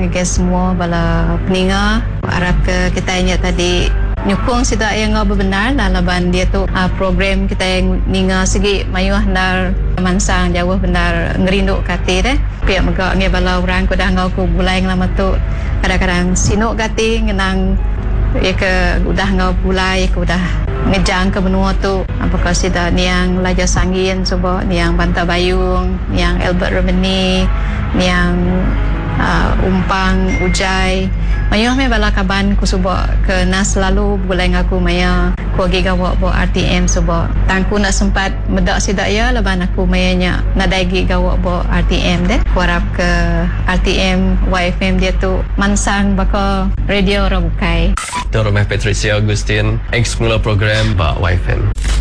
guys semua bala peninga harap ke kita ingat tadi nyukung sida yang benar lah laban dia tu program kita yang ninga segi mayuh nar mansang jauh benar ngerinduk kati deh pihak megak nge bala orang ko dah ngau ko bulai lama tu kadang-kadang sinuk kati ngenang ya ke udah ngau bulai ke udah ngejang ke benua tu apakah sida niang Laja Sangin coba niang Banta Bayung niang Albert Romani niang Umpang Ujai mayuh me bala kaban ku suba ke nas selalu bulai ngaku maya ku giga bo RTM suba tangku nak sempat medak sida ya laban aku mayanya nadai giga bo RTM deh ku harap ke RTM YFM dia tu mansang baka radio Rabukai Itu Romeh Patricia Agustin ex pengelola program Pak YFM.